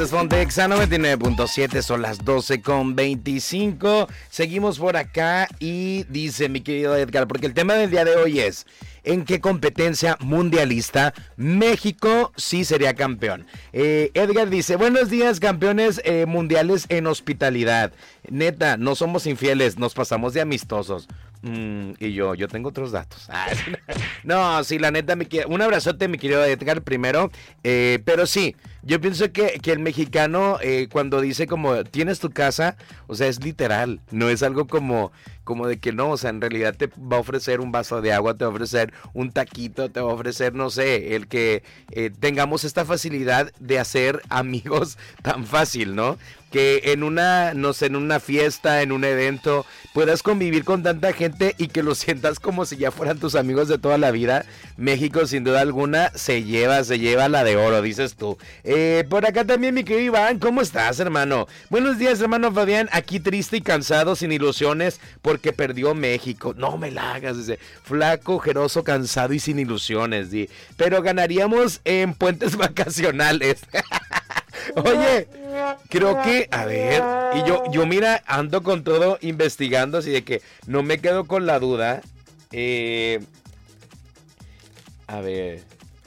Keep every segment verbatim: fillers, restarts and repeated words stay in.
Este es Fontexa noventa y nueve punto siete, son las doce con veinticinco. Seguimos por acá y dice mi querido Edgar, porque el tema del día de hoy es: ¿en qué competencia mundialista México sí sería campeón? Eh, Edgar dice: buenos días, campeones eh, mundiales en hospitalidad. Neta, no somos infieles, nos pasamos de amistosos. Mm, y yo, yo tengo otros datos. No, sí, la neta, mi, un abrazote, mi querido Edgar, primero. Eh, pero sí, yo pienso que, que el mexicano, eh, cuando dice como, tienes tu casa, o sea, es literal. No es algo como, como de que no, o sea, en realidad te va a ofrecer un vaso de agua, te va a ofrecer un taquito, te va a ofrecer, no sé, el que eh, tengamos esta facilidad de hacer amigos tan fácil, ¿no? Que en una, no sé, en una fiesta, en un evento, puedas convivir con tanta gente y que lo sientas como si ya fueran tus amigos de toda la vida. México, sin duda alguna, se lleva, se lleva la de oro, dices tú. Eh, por acá también, mi querido Iván, ¿cómo estás, hermano? Buenos días, hermano Fabián, aquí triste y cansado, sin ilusiones, porque perdió México. No me la hagas, dice, flaco, ojeroso, cansado y sin ilusiones, di. Pero ganaríamos en puentes vacacionales. Oye, creo que, a ver, y yo, yo mira, ando con todo investigando, así de que no me quedo con la duda. Eh, a ver,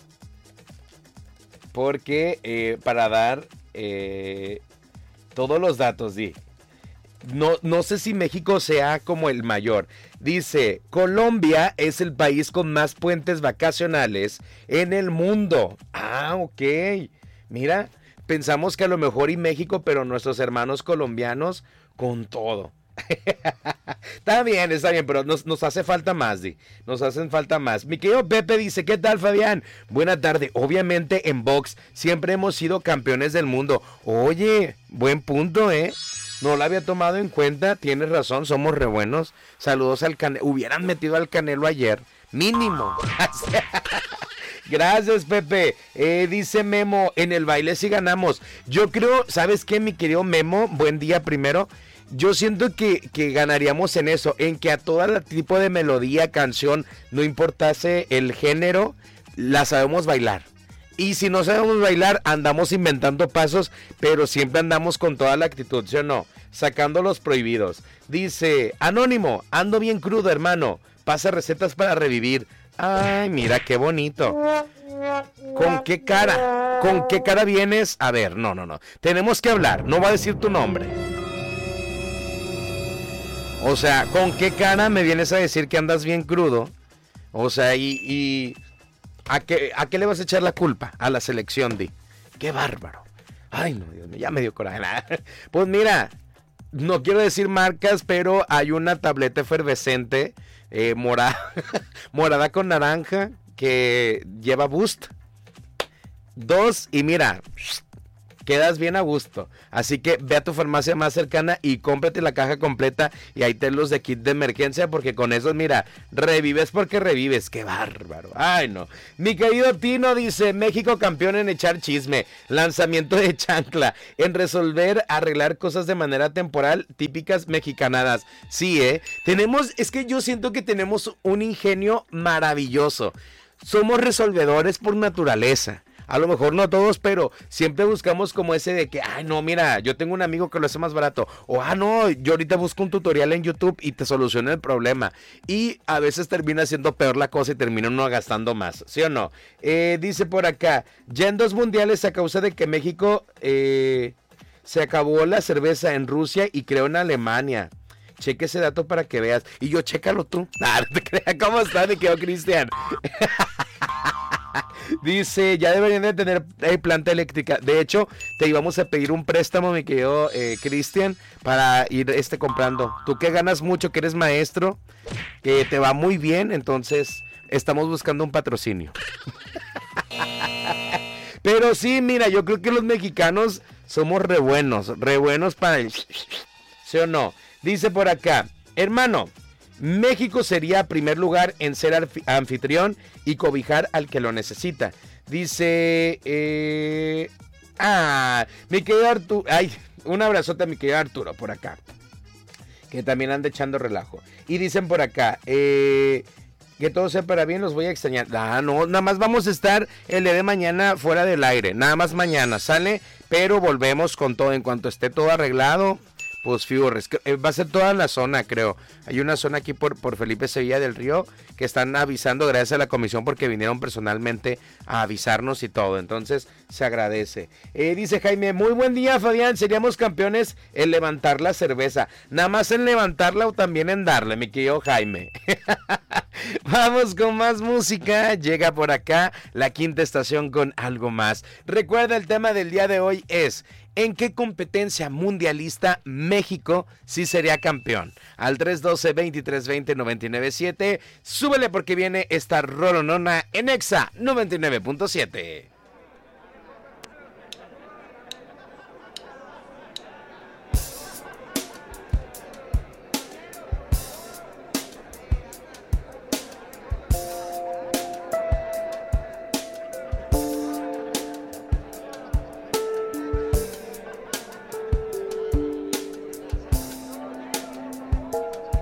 porque eh, para dar eh, todos los datos, di. No, no sé si México sea como el mayor. Dice, Colombia es el país con más puentes vacacionales en el mundo. Ah, ok. Mira. Pensamos que a lo mejor y México, pero nuestros hermanos colombianos con todo. Está bien, está bien, pero nos, nos hace falta más, Di. Nos hacen falta más. Mi querido Pepe dice, ¿qué tal, Fabián? Buena tarde. Obviamente en box siempre hemos sido campeones del mundo. Oye, buen punto, ¿eh? No lo había tomado en cuenta. Tienes razón, somos re buenos. Saludos al Canelo. Hubieran metido al Canelo ayer. Mínimo. Gracias, Pepe. Eh, dice Memo, en el baile sí ganamos. Yo creo, ¿sabes qué, mi querido Memo? Buen día primero. Yo siento que, que ganaríamos en eso, en que a todo tipo de melodía, canción, no importase el género, la sabemos bailar. Y si no sabemos bailar, andamos inventando pasos, pero siempre andamos con toda la actitud, ¿sí o no? Sacando los prohibidos. Dice, Anónimo, ando bien crudo, hermano. Pasa recetas para revivir. Ay, mira qué bonito. ¿Con qué cara? ¿Con qué cara vienes? A ver, no, no, no. Tenemos que hablar, no va a decir tu nombre. O sea, ¿con qué cara me vienes a decir que andas bien crudo? O sea, y... y ¿a, qué, ¿a qué le vas a echar la culpa? A la selección, Di. ¡Qué bárbaro! Ay, no, Dios mío, ya me dio coraje. Pues mira, no quiero decir marcas, pero hay una tableta efervescente eh, morada, morada con naranja que lleva Boost. Dos, y mira, quedas bien a gusto. Así que ve a tu farmacia más cercana y cómprate la caja completa y ahí te los de kit de emergencia, porque con esos, mira, revives porque revives. ¡Qué bárbaro! ¡Ay, no! Mi querido Tino dice, México campeón en echar chisme, lanzamiento de chancla, en resolver, arreglar cosas de manera temporal, típicas mexicanadas. Sí, ¿eh? Tenemos, es que yo siento que tenemos un ingenio maravilloso. Somos resolvedores por naturaleza. A lo mejor no todos, pero siempre buscamos como ese de que, ay, no, mira, yo tengo un amigo que lo hace más barato. O, ah, no, yo ahorita busco un tutorial en YouTube y te soluciona el problema. Y a veces termina siendo peor la cosa y termina uno gastando más, ¿sí o no? Eh, dice por acá, ya en dos mundiales a causa de que México eh, se acabó la cerveza en Rusia y creó en Alemania. Cheque ese dato para que veas. Y yo, chécalo tú. Ah, no te creas. ¿Cómo está, mi querido Cristian? Dice, ya deberían de tener eh, planta eléctrica. De hecho, te íbamos a pedir un préstamo, mi querido eh, Cristian, para ir este comprando. Tú que ganas mucho, que eres maestro, que te va muy bien, entonces estamos buscando un patrocinio. Pero sí, mira, yo creo que los mexicanos somos re buenos, re buenos para el... ¿Sí o no? Dice por acá, hermano, México sería primer lugar en ser anfitrión y cobijar al que lo necesita. Dice, eh, ah, mi querido Arturo, ay, un abrazote a mi querido Arturo por acá, que también anda echando relajo. Y dicen por acá, eh, que todo sea para bien, los voy a extrañar. Ah, no, nada más vamos a estar el día de mañana fuera del aire, nada más mañana, ¿sale? pero volvemos con todo, en cuanto esté todo arreglado, pues Fiorres, va a ser toda la zona, creo. Hay una zona aquí por, por Felipe Sevilla del Río que están avisando, gracias a la comisión, porque vinieron personalmente a avisarnos y todo. Entonces, se agradece. Eh, dice Jaime, muy buen día, Fabián. Seríamos campeones en levantar la cerveza. Nada más en levantarla o también en darle, mi querido Jaime. Vamos con más música. Llega por acá la quinta estación con algo más. Recuerda, el tema del día de hoy es: ¿en qué competencia mundialista México sí sería campeón? Al tres uno dos, veintitrés veinte, noventa y nueve siete. Súbele porque viene esta rolonona en Exa noventa y nueve punto siete.